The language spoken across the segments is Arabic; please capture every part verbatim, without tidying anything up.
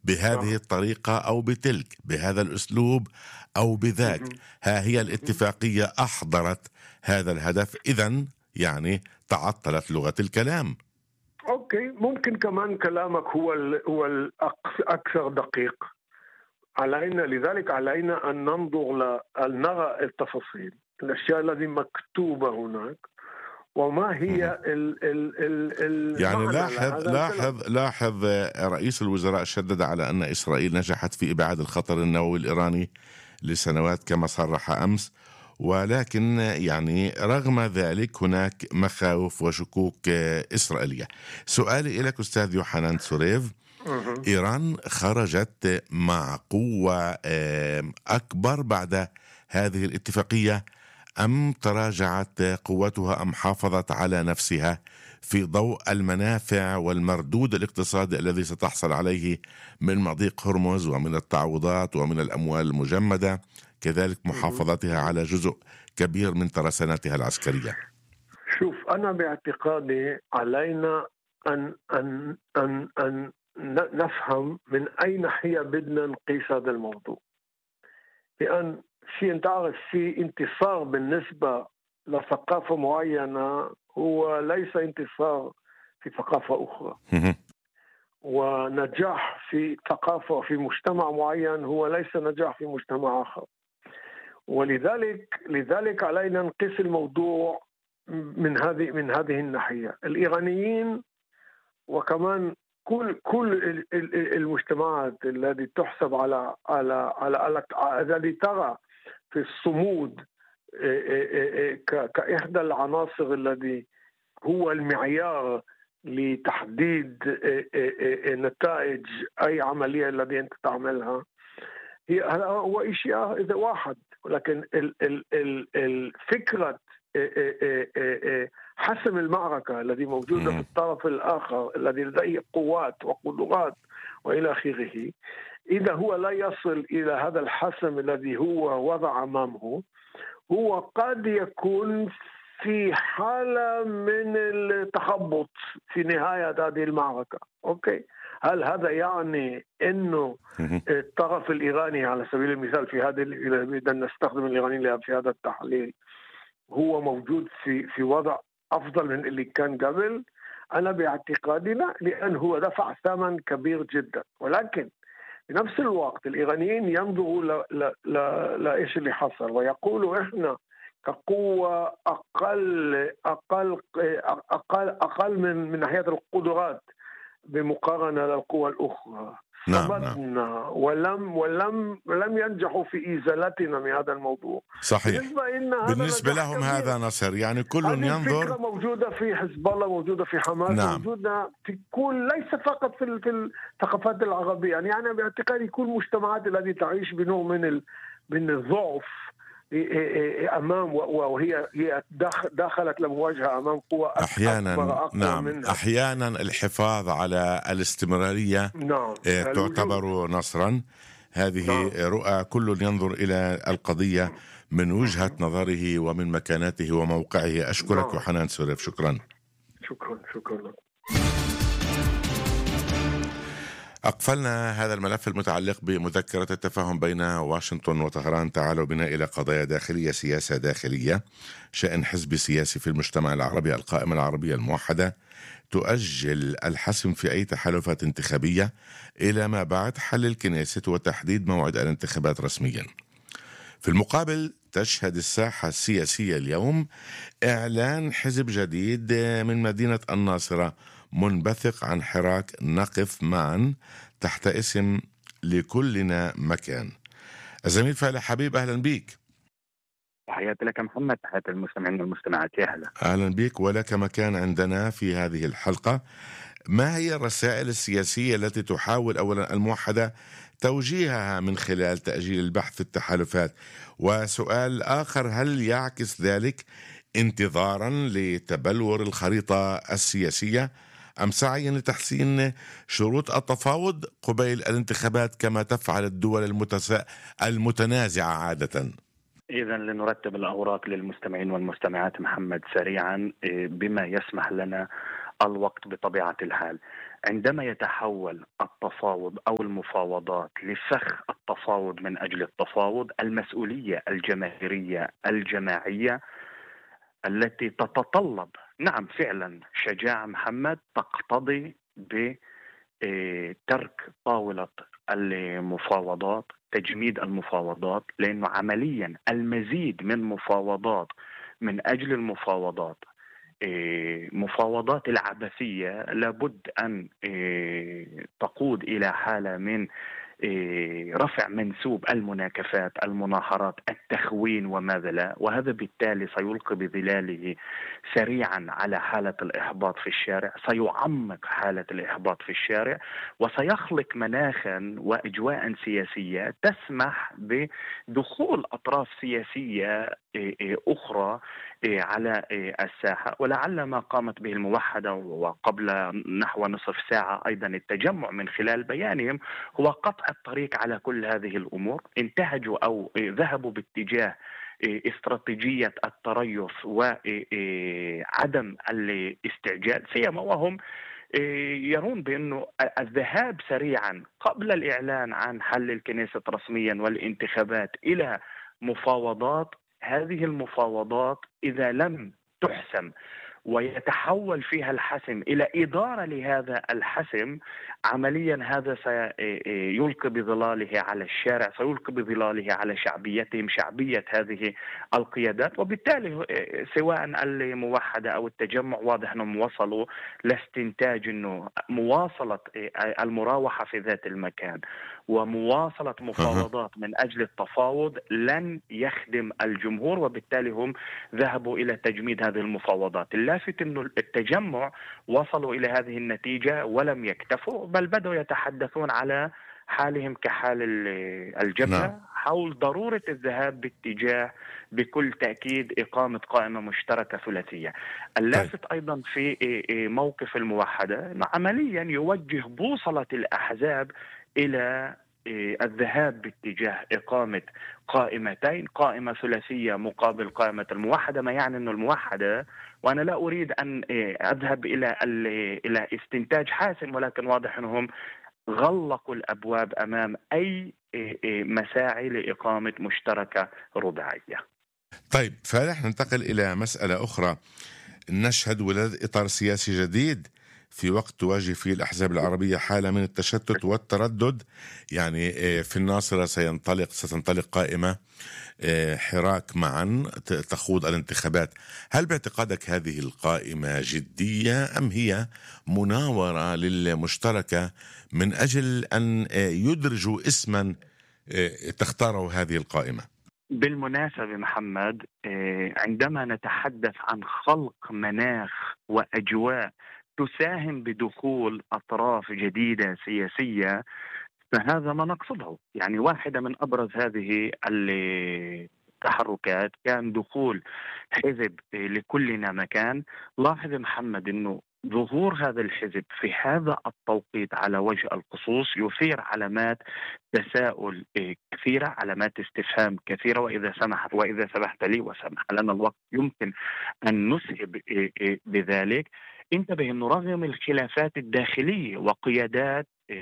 بهذه الطريقة أو بتلك، بهذا الأسلوب أو بذاك. ها هي الاتفاقية أحضرت هذا الهدف، إذن يعني تعطلت لغة الكلام. أوكي، ممكن كمان كلامك هو ال هو الأكثر دقيق. علينا لذلك علينا أن ننظر ل أن نرى التفاصيل، الأشياء التي مكتوبة هناك، وما هي ال ال ال ال يعني لاحظ لاحظ لاحظ رئيس الوزراء شدد على أن إسرائيل نجحت في إبعاد الخطر النووي الإيراني لسنوات كما صرح أمس، ولكن يعني رغم ذلك هناك مخاوف وشكوك إسرائيلية. سؤالي إليك أستاذ يوحنان سوريف، إيران خرجت مع قوة أكبر بعد هذه الاتفاقية أم تراجعت قوتها أم حافظت على نفسها في ضوء المنافع والمردود الاقتصادي الذي ستحصل عليه من مضيق هرمز ومن التعويضات ومن الأموال المجمدة، كذلك محافظتها على جزء كبير من ترسانتها العسكرية؟ شوف، أنا باعتقادي علينا أن أن أن أن نفهم من أي ناحية بدنا نقيس هذا الموضوع، لأن في أنت عارف في انتصار بالنسبة لثقافة معينة هو ليس انتصار في ثقافة أخرى، ونجاح في ثقافة في مجتمع معين هو ليس نجاح في مجتمع آخر. ولذلك لذلك علينا نقيس الموضوع من هذه من هذه الناحية. الإيرانيين وكمان كل كل المجتمعات التي تحسب على على على الذي ترى في الصمود كإحدى العناصر الذي هو المعيار لتحديد نتائج أي عملية التي أنت تعملها، هي هو شيء إذا واحد، ولكن الفكرة حسم المعركة الذي موجودة في الطرف الآخر الذي لديه قوات وقدرات وإلى آخره، إذا هو لا يصل إلى هذا الحسم الذي هو وضع أمامه، هو قد يكون في حالة من التخبط في نهاية هذه المعركة. أوكي، هل هذا يعني إنه الطرف الإيراني على سبيل المثال في هذا، إذا نستخدم الإيرانيين في هذا التحليل، هو موجود في في وضع أفضل من اللي كان قبل؟ أنا باعتقادي لا، لأنه هو دفع ثمن كبير جدا. ولكن في نفس الوقت الإيرانيين ينظروا لإيش اللي حصل ويقولوا إحنا كقوة أقل أقل أقل أقل من من ناحية القدرات بمقارنة للقوى الأخرى. صمدنا ولم ولم ولم ينجحوا في إزالتنا من هذا الموضوع. صحيح. بالنسبة, بالنسبة لهم هذا نصر، يعني كل ينظر. الفكرة موجودة في حزب الله، موجودة في حماس، نعم. موجودة في كل، ليس فقط في في الثقافات العربية. يعني أنا باعتقادي كل مجتمعات التي تعيش بنوع من ال من الضعف أمام، وهي هي دخلت لمواجهة أمام قوة أحيانا أكبر نعم منها. أحيانا الحفاظ على الاستمرارية نعم. تعتبر نصرا. هذه نعم. رؤى كل ينظر إلى القضية من وجهة نظره ومن مكانته وموقعه. أشكرك نعم. يوحنان سوريف، شكرا شكرا شكرا. أقفلنا هذا الملف المتعلق بمذكرة التفاهم بين واشنطن وطهران. تعالوا بنا إلى قضايا داخلية، سياسة داخلية. شأن حزب سياسي في المجتمع العربي، القائمة العربية الموحدة، تؤجل الحسم في أي تحالفات انتخابية إلى ما بعد حل الكنيست وتحديد موعد الانتخابات رسميا. في المقابل تشهد الساحة السياسية اليوم إعلان حزب جديد من مدينة الناصرة منبثق عن حراك نقف معا تحت اسم لكلنا مكان. الزميل فالح حبيب، أهلا بيك. تحياتي لك محمد، تحياتي المستمعين والمستمعات، يا هلا. أهلا بيك، ولك مكان عندنا في هذه الحلقة. ما هي الرسائل السياسية التي تحاول أولا الموحدة توجيهها من خلال تأجيل البحث في التحالفات؟ وسؤال آخر، هل يعكس ذلك انتظارا لتبلور الخريطة السياسية أم سعيا لتحسين شروط التفاوض قبيل الانتخابات كما تفعل الدول المتسا... المتنازعة عادة؟ إذا لنرتب الأوراق للمستمعين والمستمعات محمد سريعا بما يسمح لنا الوقت بطبيعة الحال. عندما يتحول التفاوض أو المفاوضات لفخ التفاوض من أجل التفاوض، المسؤولية الجماهيرية الجماعية التي تتطلب نعم فعلا شجاعة محمد تقتضي بترك طاولة المفاوضات، تجميد المفاوضات، لأنه عمليا المزيد من مفاوضات من أجل المفاوضات، مفاوضات العبثية، لابد أن تقود إلى حالة من رفع منسوب المناكفات، المناحرات، التخوين وماذا لا، وهذا بالتالي سيلقي بظلاله سريعا على حالة الإحباط في الشارع، سيعمق حالة الإحباط في الشارع، وسيخلق مناخا وأجواء سياسية تسمح بدخول أطراف سياسية أخرى على الساحة. ولعل ما قامت به الموحدة وقبل نحو نصف ساعة أيضا التجمع من خلال بيانهم هو قطع الطريق على كل هذه الأمور. انتهجوا أو ذهبوا باتجاه استراتيجية التريث وعدم الاستعجال، سيما وهم يرون بأنه الذهاب سريعا قبل الإعلان عن حل الكنيسة رسميا والانتخابات إلى مفاوضات. هذه المفاوضات إذا لم تحسم ويتحول فيها الحسم إلى إدارة لهذا الحسم، عمليا هذا سيلقي بظلاله على الشارع، سيلقي بظلاله على شعبيتهم، شعبية هذه القيادات، وبالتالي سواء الموحدة أو التجمع واضح أنهم وصلوا لاستنتاج أنه مواصلة المراوحة في ذات المكان ومواصلة مفاوضات من أجل التفاوض لن يخدم الجمهور، وبالتالي هم ذهبوا إلى تجميد هذه المفاوضات. اللافت أن التجمع وصلوا إلى هذه النتيجة ولم يكتفوا، بل بدأوا يتحدثون على حالهم كحال الجبهة نعم. حول ضرورة الذهاب باتجاه بكل تأكيد إقامة قائمة مشتركة ثلاثية. اللافت أيضا في موقف الموحدة عمليا يوجه بوصلة الأحزاب إلى الذهاب باتجاه إقامة قائمتين، قائمة ثلاثية مقابل قائمة الموحدة، ما يعني أن الموحدة، وأنا لا أريد أن أذهب إلى إلى استنتاج حاسم، ولكن واضح أنهم غلقوا الأبواب أمام أي مساعي لإقامة مشتركة رباعية. طيب، فنحن ننتقل إلى مسألة أخرى. نشهد ولادة إطار سياسي جديد في وقت تواجه فيه الأحزاب العربية حالة من التشتت والتردد. يعني في الناصرة سينطلق ستنطلق قائمة حراك معا تخوض الانتخابات. هل باعتقادك هذه القائمة جدية أم هي مناورة للمشتركة من أجل أن يدرجوا اسما تختاروا هذه القائمة؟ بالمناسبة محمد، عندما نتحدث عن خلق مناخ وأجواء تساهم بدخول أطراف جديدة سياسية، فهذا ما نقصده. يعني واحدة من أبرز هذه التحركات كان دخول حزب لكلنا مكان. لاحظ محمد أنه ظهور هذا الحزب في هذا التوقيت على وجه الخصوص يثير علامات تساؤل كثيرة، علامات استفهام كثيرة. وإذا سمحت وإذا سمحت لي وسمح لنا الوقت يمكن أن نسهب بذلك. انتبه أنه رغم الخلافات الداخلية وقيادات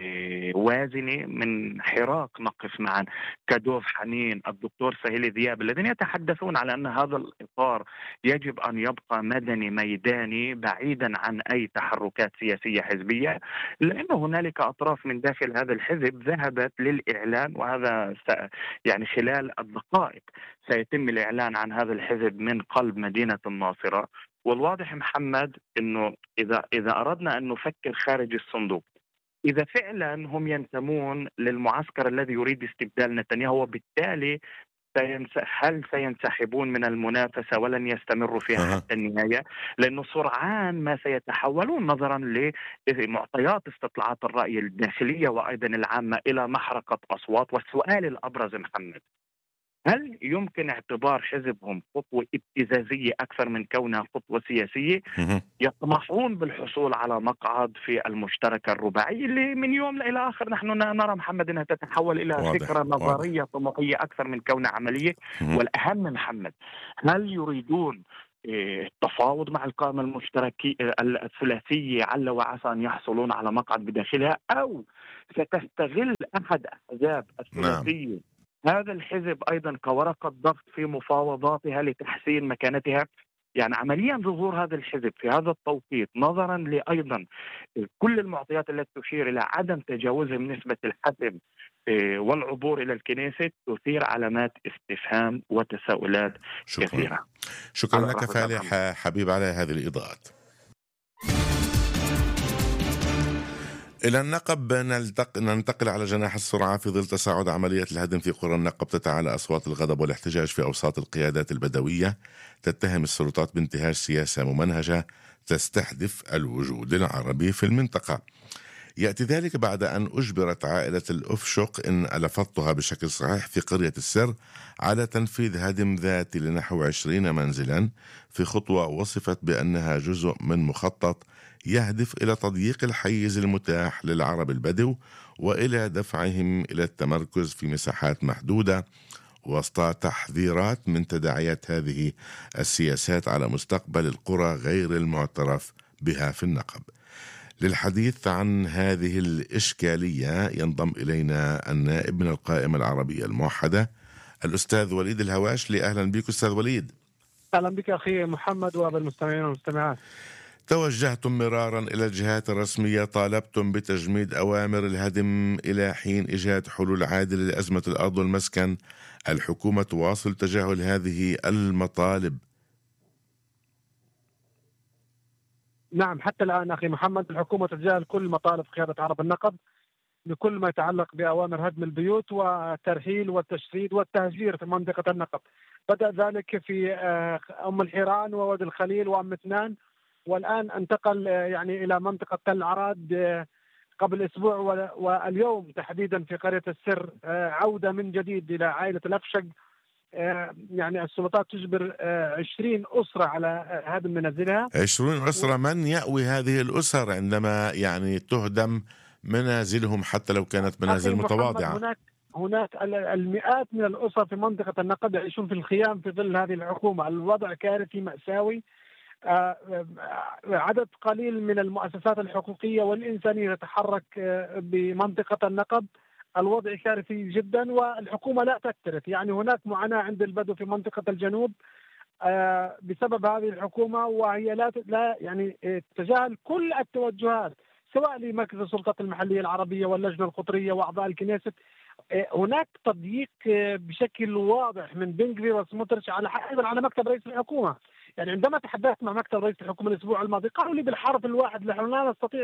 وازنة من حراك نقف معا كدوف حنين، الدكتور سهيل ذياب، الذين يتحدثون على أن هذا الإطار يجب أن يبقى مدني ميداني بعيدا عن أي تحركات سياسية حزبية، لأن هنالك أطراف من داخل هذا الحزب ذهبت للإعلان، وهذا يعني خلال الدقائق سيتم الإعلان عن هذا الحزب من قلب مدينة الناصرة. والواضح محمد أنه إذا إذا أردنا أن نفكر خارج الصندوق، إذا فعلا هم ينتمون للمعسكر الذي يريد استبدال نتنياهو، وبالتالي هل سينسحبون من المنافسة ولن يستمروا فيها حتى النهاية؟ لأنه سرعان ما سيتحولون نظرا لمعطيات استطلاعات الرأي الداخلية وأيضا العامة إلى محرقة أصوات. والسؤال الأبرز محمد، هل يمكن اعتبار حزبهم خطوة ابتزازية أكثر من كونها خطوة سياسية؟ يطمحون بالحصول على مقعد في المشتركة الرباعية اللي من يوم إلى آخر نحن نرى محمد أنها تتحول إلى واضح. فكرة نظرية واضح. طموحية أكثر من كونها عملية. والأهم محمد، هل يريدون التفاوض مع القائمة المشتركة الثلاثية عل وعسى أن يحصلون على مقعد بداخلها، أو ستستغل أحد أحزاب نعم. الثلاثية هذا الحزب أيضا كورقة ضغط في مفاوضاتها لتحسين مكانتها. يعني عمليا ظهور هذا الحزب في هذا التوقيت نظرا لأيضا كل المعطيات التي تشير إلى عدم تجاوزهم نسبة الحسم والعبور إلى الكنيسة تثير علامات استفهام وتساؤلات شكرا. كثيرة. شكرا لك فالح حبيب على هذه الإضاءات. إلى النقب نلتق... ننتقل على جناح السرعة في ظل تصاعد عملية الهدم في قرى النقب. تتعالى أصوات الغضب والاحتجاج في أوساط القيادات البدوية تتهم السلطات بانتهاج سياسة ممنهجة تستهدف الوجود العربي في المنطقة. يأتي ذلك بعد أن أجبرت عائلة الأفشق إن ألفظتها بشكل صحيح في قرية السر على تنفيذ هدم ذاتي لنحو عشرين منزلا في خطوة وصفت بأنها جزء من مخطط يهدف إلى تضييق الحيز المتاح للعرب البدو وإلى دفعهم إلى التمركز في مساحات محدودة، وسط تحذيرات من تداعيات هذه السياسات على مستقبل القرى غير المعترف بها في النقب. للحديث عن هذه الإشكالية ينضم إلينا النائب من القائمة العربية الموحدة الأستاذ وليد الهواشلي. أهلا بك أستاذ وليد. أهلا بك أخي محمد وبالمستمعين والمستمعات. توجهتم مرارا إلى الجهات الرسمية، طالبتم بتجميد أوامر الهدم إلى حين إيجاد حلول عادلة لأزمة الأرض والمسكن. الحكومة تواصل تجاهل هذه المطالب. نعم، حتى الآن أخي محمد الحكومة تتجاهل كل مطالب قيادة عرب النقب بكل ما يتعلق بأوامر هدم البيوت والترحيل والتشريد والتهجير في منطقة النقب. بدأ ذلك في أم الحيران ووادي الخليل وأم اثنان، والآن انتقل يعني إلى منطقة تل عراد قبل أسبوع، واليوم تحديدا في قرية السر عودة من جديد إلى عائلة الأفشق. يعني السلطات تجبر عشرين أسرة على هدم منازلها. عشرين أسرة، من يأوي هذه الأسر عندما يعني تهدم منازلهم حتى لو كانت منازل متواضعة؟ هناك هناك المئات من الأسر في منطقة النقب يعيشون في الخيام في ظل هذه الحكومة. الوضع كارثي مأساوي. عدد قليل من المؤسسات الحقوقية والإنسانية تتحرك بمنطقة النقب. الوضع كارثي جدا والحكومة لا تكترث. يعني هناك معاناة عند البدو في منطقة الجنوب بسبب هذه الحكومة، وهي لا لا يعني تجاهل كل التوجهات سواء لمركز السلطات المحلية العربية واللجنة القطرية وأعضاء الكنيست. هناك تضييق بشكل واضح من بن غفير وسموتريتش على أيضا على مكتب رئيس الحكومة. يعني عندما تحدثت مع مكتب رئيس الحكومة الأسبوع الماضي قالوا لي بالحرف الواحد نحن لا نستطيع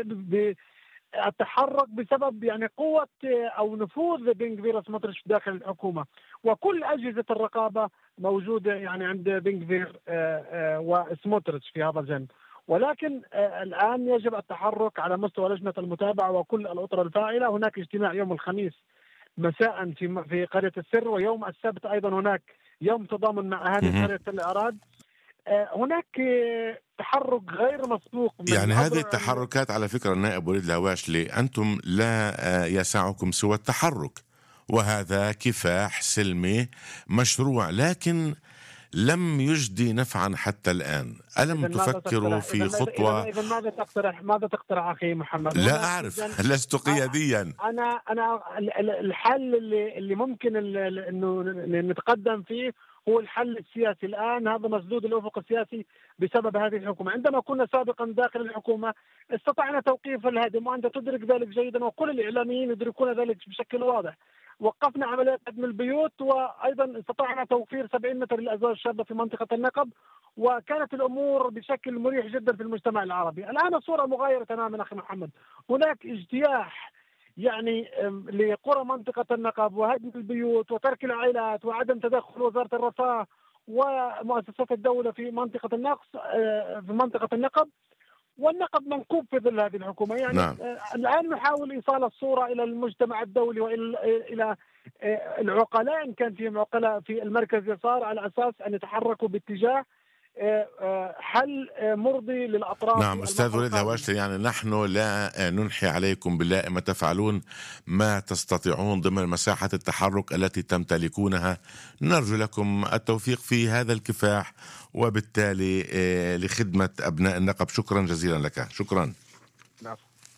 التحرك بسبب يعني قوة أو نفوذ بن غفير وسموتريتش داخل الحكومة، وكل أجهزة الرقابة موجودة يعني عند بن غفير وسموتريتش في هذا الجانب. ولكن الآن يجب التحرك على مستوى لجنة المتابعة وكل الأطر الفاعلة. هناك اجتماع يوم الخميس مساء في في قرية السر، ويوم السبت أيضا هناك يوم تضامن مع أهالي قرية تل عراد. هناك تحرك غير مسبوق. يعني هذه التحركات على فكرة النائب وليد الهواشلي أنتم لا يسعكم سوى التحرك، وهذا كفاح سلمي مشروع، لكن لم يجدي نفعا حتى الآن. ألم تفكروا في خطوة؟ إذا ماذا تقترح ماذا تقترح أخي محمد؟ لا أعرف، لست قياديا. أنا أنا الحل اللي اللي ممكن إنه نتقدم فيه هو الحل السياسي. الآن هذا مسدود الأفق السياسي بسبب هذه الحكومة. عندما كنا سابقا داخل الحكومة استطعنا توقيف الهدم، وأنت تدرك ذلك جيدا وكل الإعلاميين يدركون ذلك بشكل واضح. وقفنا عمليات هدم البيوت، وأيضا استطعنا توفير سبعين متر للأزواج الشابة في منطقة النقب، وكانت الأمور بشكل مريح جدا في المجتمع العربي. الآن الصورة مغايرة تماما أخي محمد. هناك اجتياح يعني لقرى منطقة النقب وهدم البيوت وترك العائلات وعدم تدخل وزارة الرفاه ومؤسسات الدولة في منطقة النقص في منطقة النقب، والنقب منكوب في ظل هذه الحكومة. يعني نعم. الآن نحاول إيصال الصورة إلى المجتمع الدولي وإلى إلى العقلاء، إن كان في عقلاء في المركز يسار، على أساس أن يتحركوا باتجاه حل مرضي للأطراف. نعم أستاذ وليد هواشتري، يعني نحن لا ننحي عليكم باللائمة، تفعلون ما تستطيعون ضمن مساحة التحرك التي تمتلكونها. نرجو لكم التوفيق في هذا الكفاح وبالتالي لخدمة أبناء النقب. شكرا جزيلا لك. شكرا. نعم.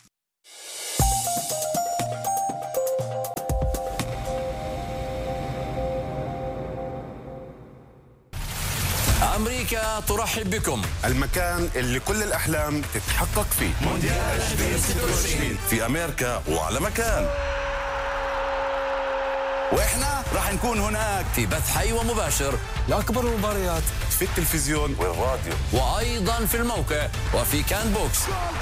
أمريكا ترحب بكم، المكان اللي كل الأحلام تتحقق فيه. مونديال ألفين وستة وعشرين في أمريكا وعلى مكان، وإحنا راح نكون هناك في بث حي ومباشر لأكبر المباريات في التلفزيون والراديو، وأيضا في الموقع وفي كان بوكس.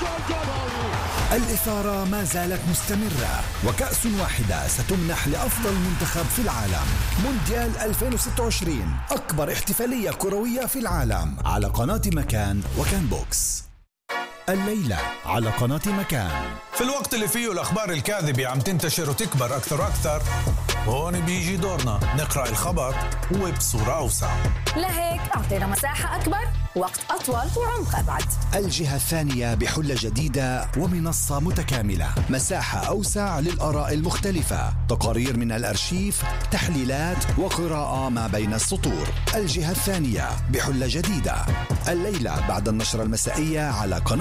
الإثارة ما زالت مستمرة، وكأس واحدة ستمنح لأفضل منتخب في العالم. مونديال ألفين وستة وعشرين، أكبر احتفالية كروية في العالم، على قناة مكان وكان بوكس. الليلة على قناة مكان. في الوقت اللي فيه الأخبار الكاذبة عم تنتشر وتكبر أكثر وأكثر، هون بيجي دورنا نقرأ الخبر وبصورة أوسع. لهيك أعطينا مساحة أكبر، وقت أطول، وعمق أبعد. الجهة الثانية بحلة جديدة ومنصة متكاملة، مساحة أوسع للآراء المختلفة، تقارير من الأرشيف، تحليلات وقراءة ما بين السطور. الجهة الثانية بحلة جديدة، الليلة بعد النشرة المسائية على قناة